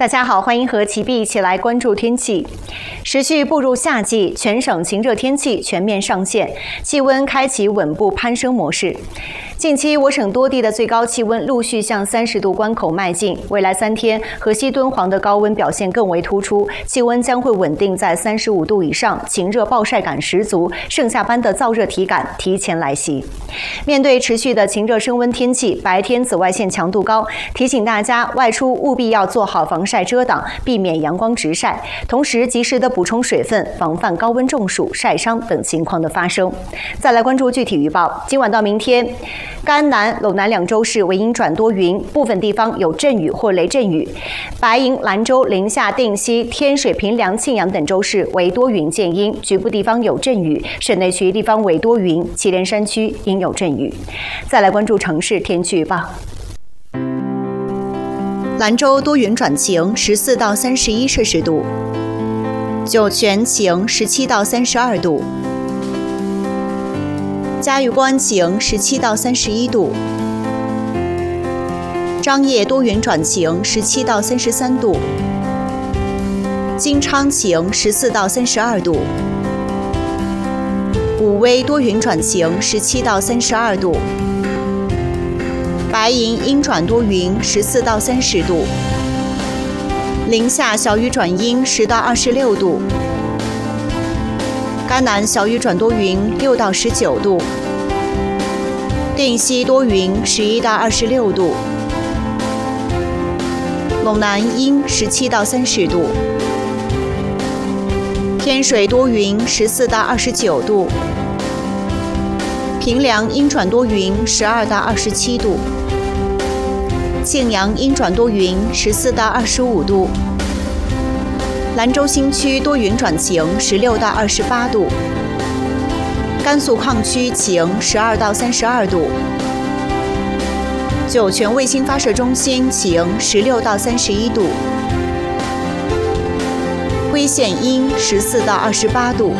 大家好，欢迎和齐碧一起来关注天气。持续步入夏季，全省晴热天气全面上线，气温开启稳步攀升模式。近期我省多地的最高气温陆续向30度关口迈进，未来3天，河西敦煌的高温表现更为突出，气温将会稳定在35度以上，晴热暴晒感十足，盛夏般的燥热体感提前来袭。面对持续的晴热升温天气，白天紫外线强度高，提醒大家外出务必要做好防晒遮挡，避免阳光直晒，同时及时的补充水分，防范高温中暑、晒伤等情况的发生。再来关注具体预报，今晚到明天，甘南、陇南两州是为阴转多云，部分地方有阵雨或雷阵雨；白银、兰州、宁夏、定西、天水、平凉、庆阳等州市为多云见阴，局部地方有阵雨；省内区域地方为多云，祁连山区应有阵雨。再来关注城市天气预报。兰州多云转晴，14到31摄氏度；酒泉晴，17到32度；嘉峪关晴，17到31度；张掖多云转晴，17到33度；金昌晴，14到32度；武威多云转晴，17到32度；白银阴转多云，14到30度；宁夏小雨转阴，10到26度；甘南小雨转多云，6到19度；定西多云，11到26度；陇南阴，17到30度；天水多云，14到29度；平凉阴转多云，12到27度；庆阳阴转多云，14到25度；兰州新区多云转晴，16到28度；甘肃矿区晴，12到32度；酒泉卫星发射中心晴，16到31度；徽县阴，14到28度；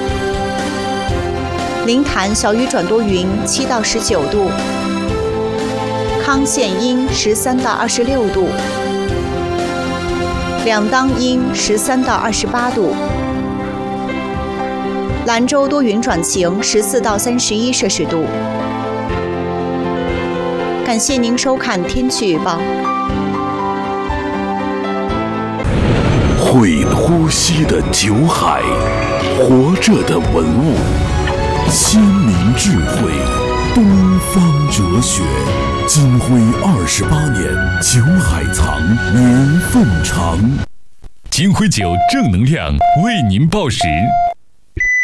临潭小雨转多云，7到19度；康县阴，13到26度；两当阴，13到28度；兰州多云转晴，14到31摄氏度。感谢您收看天气预报。 会呼吸的酒海，活着的文物，先民智慧，东方哲学。金辉28年，酒海藏，年份长。 金辉酒正能量为您报时